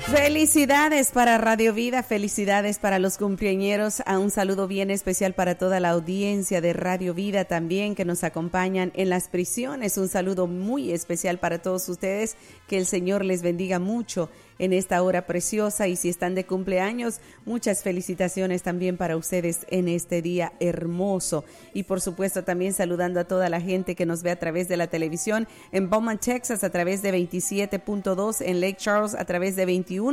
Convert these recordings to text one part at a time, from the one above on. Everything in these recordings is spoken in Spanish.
Felicidades para Radio Vida, felicidades para los cumpleañeros, un saludo bien especial para toda la audiencia de Radio Vida también que nos acompañan en las prisiones, un saludo muy especial para todos ustedes, que el Señor les bendiga mucho en esta hora preciosa, y si están de cumpleaños, muchas felicitaciones también para ustedes en este día hermoso. Y por supuesto también saludando a toda la gente que nos ve a través de la televisión en Beaumont, Texas, a través de 27.2, en Lake Charles a través de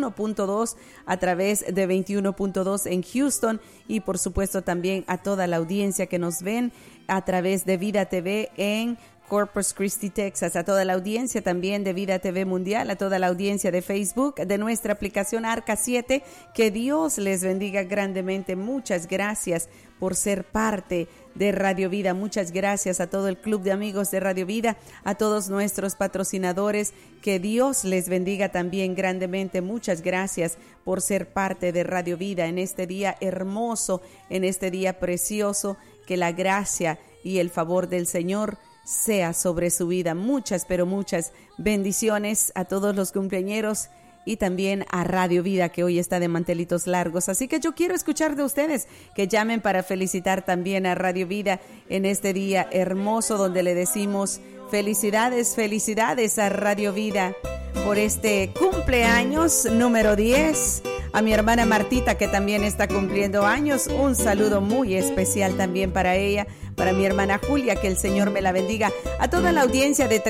21.2, a través de 21.2 en Houston, y por supuesto también a toda la audiencia que nos ven a través de Vida TV en Corpus Christi, Texas, a toda la audiencia también de Vida TV Mundial, a toda la audiencia de Facebook, de nuestra aplicación Arca 7, que Dios les bendiga grandemente. Muchas gracias por ser parte de Radio Vida, muchas gracias a todo el club de amigos de Radio Vida, a todos nuestros patrocinadores, que Dios les bendiga también grandemente. Muchas gracias por ser parte de Radio Vida en este día hermoso, en este día precioso, que la gracia y el favor del Señor sea sobre su vida. Muchas, pero muchas bendiciones a todos los cumpleañeros y también a Radio Vida, que hoy está de mantelitos largos. Así que yo quiero escuchar de ustedes, que llamen para felicitar también a Radio Vida en este día hermoso, donde le decimos felicidades, felicidades a Radio Vida por este cumpleaños número 10. A mi hermana Martita, que también está cumpliendo años, un saludo muy especial también para ella. Para mi hermana Julia, que el Señor me la bendiga. A toda la audiencia de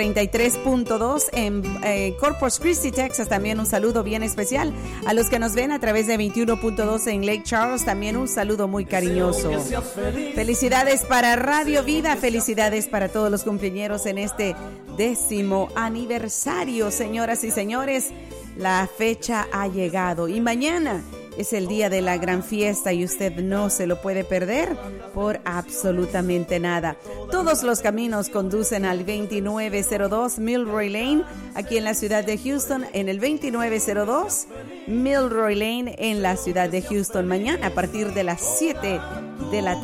33.2 en Corpus Christi, Texas, también un saludo bien especial. A los que nos ven a través de 21.2 en Lake Charles, también un saludo muy cariñoso. Felicidades para Radio Vida, felicidades para todos los cumpleañeros en este 10º aniversario, señoras y señores. La fecha ha llegado y mañana es el día de la gran fiesta, y usted no se lo puede perder por absolutamente nada. Todos los caminos conducen al 2902 Milroy Lane, aquí en la ciudad de Houston, en el 2902 Milroy Lane en la ciudad de Houston. Mañana a partir de las 7 de la